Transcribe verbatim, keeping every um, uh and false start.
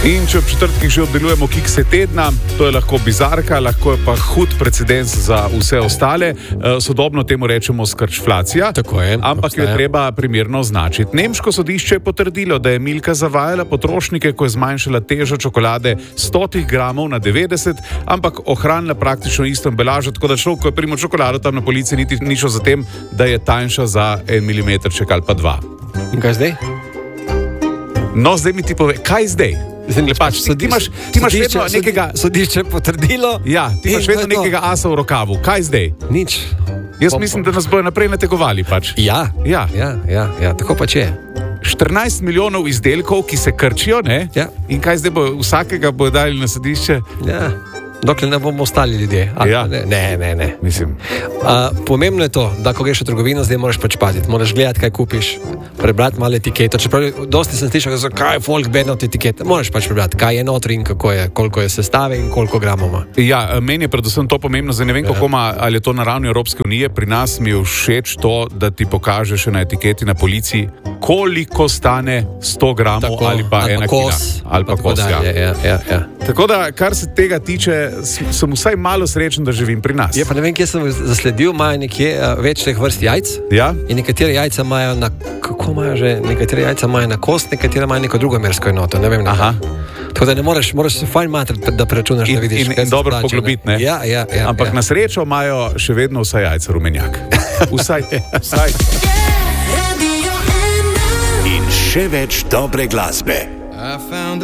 In če v četrtkih že obdelujemo kikse tedna, to je lahko bizarka, lahko je pa hud precedens za vse ostale. Sodobno temu rečemo skrčflacija, Tako je, ampak obstaja. jo je treba primerno označiti. Nemško sodišče je potrdilo, da je Milka zavajala potrošnike, ko je zmanjšala težo čokolade sto gramov na devetdeset, ampak ohranila praktično isto embalažo, tako da človek, ko je primo čokolado tam na polici, niti ni šel za tem, da je tanjša za en milimetrček ali pa dva. In kaj zdaj? No, zdaj mi ti pove, kaj zdaj? Lepač, ti, ti imaš, ti imaš Sodišče- vedno nekega... Sodišče potrdilo. Ja, ti imaš In to vedno je to. nekega asa v rokavu. Kaj zdaj? Nič. Jaz Po- mislim, da nas bojo naprej nategovali pač. Ja, Ja. ja, ja, ja, tako pač je. štirinajst milijonov izdelkov, ki se krčijo, ne? Ja. In kaj zdaj bo, vsakega bojo dali na sodišče? Ja. Dokler ne bomo ostali ljudje. Ali Ja. pa Ne, ne, ne. ne. Mislim, Uh, pomembno je to, da ko greš v trgovino, zdaj moraš pač paziti. Moraš gledati, kaj kupiš, prebrati malo etiketo. Čeprav dosti sem slišal, zakaj je folk bedno od etikete. Moraš pač prebrati, kaj je notri in kako je, koliko je sestave in koliko gramov ima. ja, meni je predvsem to pomembno, zdaj ne vem, kako ima, ali je to na ravni Evropske unije, pri nas mi je všeč to, da ti pokaže še na etiketi na policiji, koliko stane sto gramov ali pa ena kila. Ali pa kos, ja. Ja, ja, ja, ja. Tako da, kar se tega tiče, sem, sem vsaj malo srečen, da živim pri nas. Je pa ne vem, kje sem zasledil, imajo nekje uh, več teh vrst jajc. Ja? In nekatere jajca imajo na, kako imajo že, nekatere jajca imajo na kost, nekatere imajo neko drugo mersko enoto, ne vem. Ne. Aha. Tako da ne moreš, moraš se fajn matrati, da preračunaš, In, da vidiš, in, kaj in se dobro splača, poglobiti, ne? Ja, ja, ja. Ampak ja. na srečo imajo še vedno vsa jajca rumenjak. Vsaj, vsaj. In še več dobre glasbe. I found